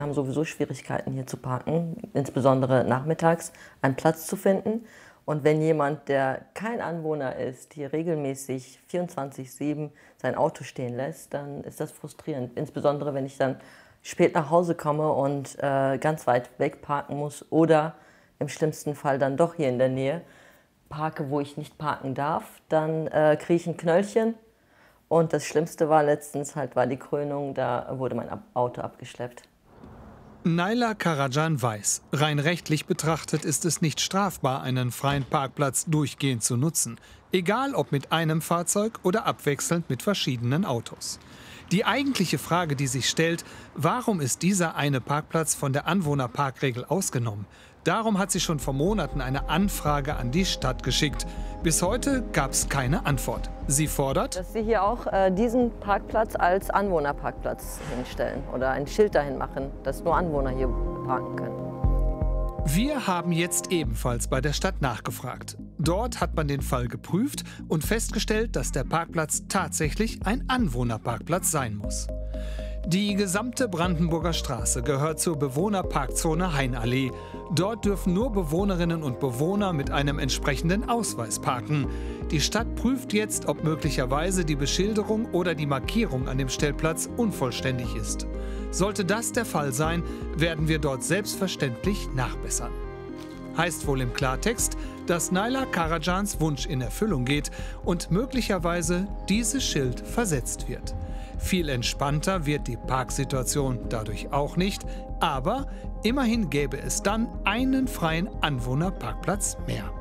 Wir haben sowieso Schwierigkeiten hier zu parken, insbesondere nachmittags einen Platz zu finden. Und wenn jemand, der kein Anwohner ist, hier regelmäßig 24/7 sein Auto stehen lässt, dann ist das frustrierend. Insbesondere wenn ich dann spät nach Hause komme und ganz weit weg parken muss oder im schlimmsten Fall dann doch hier in der Nähe parke, wo ich nicht parken darf, dann kriege ich ein Knöllchen. Und das Schlimmste war letztens war die Krönung, da wurde mein Auto abgeschleppt. Naila Karacan weiß, rein rechtlich betrachtet ist es nicht strafbar, einen freien Parkplatz durchgehend zu nutzen. Egal ob mit einem Fahrzeug oder abwechselnd mit verschiedenen Autos. Die eigentliche Frage, die sich stellt, warum ist dieser eine Parkplatz von der Anwohnerparkregel ausgenommen? Darum hat sie schon vor Monaten eine Anfrage an die Stadt geschickt. Bis heute gab es keine Antwort. Sie fordert, dass Sie hier auch diesen Parkplatz als Anwohnerparkplatz hinstellen oder ein Schild dahin machen, dass nur Anwohner hier parken können. Wir haben jetzt ebenfalls bei der Stadt nachgefragt. Dort hat man den Fall geprüft und festgestellt, dass der Parkplatz tatsächlich ein Anwohnerparkplatz sein muss. Die gesamte Brandenburger Straße gehört zur Bewohnerparkzone Hainallee. Dort dürfen nur Bewohnerinnen und Bewohner mit einem entsprechenden Ausweis parken. Die Stadt prüft jetzt, ob möglicherweise die Beschilderung oder die Markierung an dem Stellplatz unvollständig ist. Sollte das der Fall sein, werden wir dort selbstverständlich nachbessern. Heißt wohl im Klartext, dass Naila Karacans Wunsch in Erfüllung geht und möglicherweise dieses Schild versetzt wird. Viel entspannter wird die Parksituation dadurch auch nicht, aber immerhin gäbe es dann einen freien Anwohnerparkplatz mehr.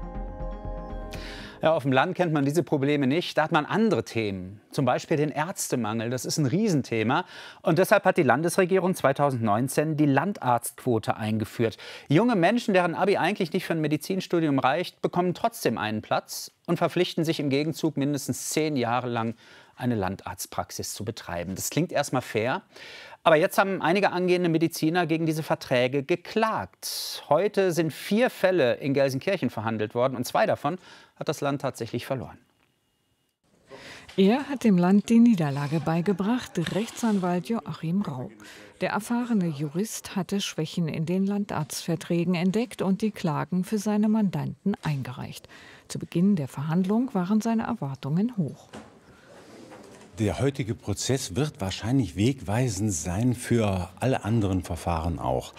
Ja, auf dem Land kennt man diese Probleme nicht. Da hat man andere Themen, zum Beispiel den Ärztemangel. Das ist ein Riesenthema. Und deshalb hat die Landesregierung 2019 die Landarztquote eingeführt. Junge Menschen, deren Abi eigentlich nicht für ein Medizinstudium reicht, bekommen trotzdem einen Platz und verpflichten sich im Gegenzug mindestens 10 Jahre lang eine Landarztpraxis zu betreiben. Das klingt erstmal fair. Aber jetzt haben einige angehende Mediziner gegen diese Verträge geklagt. Heute sind 4 Fälle in Gelsenkirchen verhandelt worden und 2 davon hat das Land tatsächlich verloren. Er hat dem Land die Niederlage beigebracht, Rechtsanwalt Joachim Rau. Der erfahrene Jurist hatte Schwächen in den Landarztverträgen entdeckt und die Klagen für seine Mandanten eingereicht. Zu Beginn der Verhandlung waren seine Erwartungen hoch. Der heutige Prozess wird wahrscheinlich wegweisend sein für alle anderen Verfahren auch.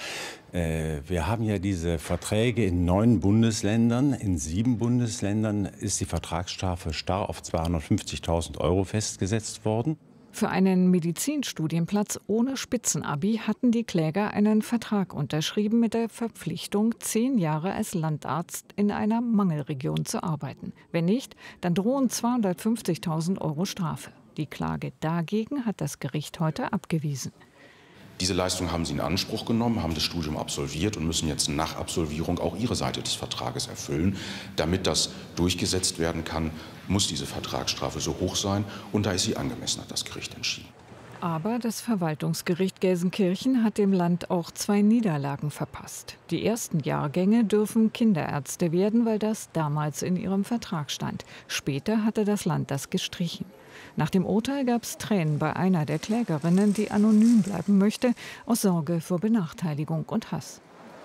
Wir haben ja diese Verträge in 9 Bundesländern. In 7 Bundesländern ist die Vertragsstrafe starr auf 250.000 € festgesetzt worden. Für einen Medizinstudienplatz ohne Spitzenabi hatten die Kläger einen Vertrag unterschrieben mit der Verpflichtung, 10 Jahre als Landarzt in einer Mangelregion zu arbeiten. Wenn nicht, dann drohen 250.000 € Strafe. Die Klage dagegen hat das Gericht heute abgewiesen. Diese Leistung haben Sie in Anspruch genommen, haben das Studium absolviert und müssen jetzt nach Absolvierung auch Ihre Seite des Vertrages erfüllen. Damit das durchgesetzt werden kann, muss diese Vertragsstrafe so hoch sein. Und da ist sie angemessen, hat das Gericht entschieden. Aber das Verwaltungsgericht Gelsenkirchen hat dem Land auch 2 Niederlagen verpasst. Die ersten Jahrgänge dürfen Kinderärzte werden, weil das damals in ihrem Vertrag stand. Später hatte das Land das gestrichen. Nach dem Urteil gab es Tränen bei einer der Klägerinnen, die anonym bleiben möchte, aus Sorge vor Benachteiligung und Hass.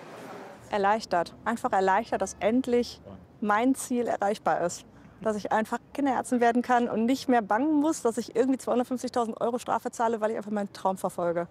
Erleichtert, einfach erleichtert, dass endlich mein Ziel erreichbar ist. Dass ich einfach Kinderärztin werden kann und nicht mehr bangen muss, dass ich irgendwie 250.000 € Strafe zahle, weil ich einfach meinen Traum verfolge.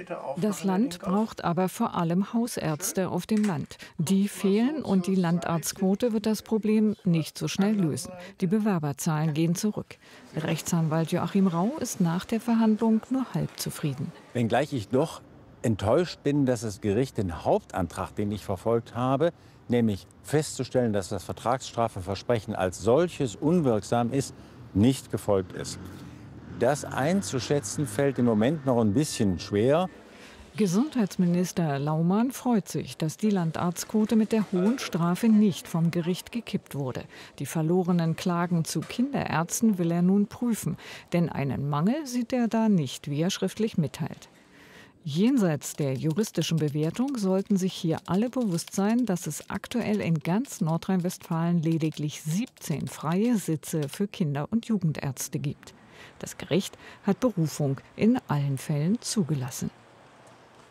Das Land braucht aber vor allem Hausärzte auf dem Land. Die fehlen und die Landarztquote wird das Problem nicht so schnell lösen. Die Bewerberzahlen gehen zurück. Rechtsanwalt Joachim Rau ist nach der Verhandlung nur halb zufrieden. Wenngleich ich doch enttäuscht bin, dass das Gericht den Hauptantrag, den ich verfolgt habe, nämlich festzustellen, dass das Vertragsstrafeversprechen als solches unwirksam ist, nicht gefolgt ist. Das einzuschätzen fällt im Moment noch ein bisschen schwer. Gesundheitsminister Laumann freut sich, dass die Landarztquote mit der hohen Strafe nicht vom Gericht gekippt wurde. Die verlorenen Klagen zu Kinderärzten will er nun prüfen, denn einen Mangel sieht er da nicht, wie er schriftlich mitteilt. Jenseits der juristischen Bewertung sollten sich hier alle bewusst sein, dass es aktuell in ganz Nordrhein-Westfalen lediglich 17 freie Sitze für Kinder- und Jugendärzte gibt. Das Gericht hat Berufung in allen Fällen zugelassen.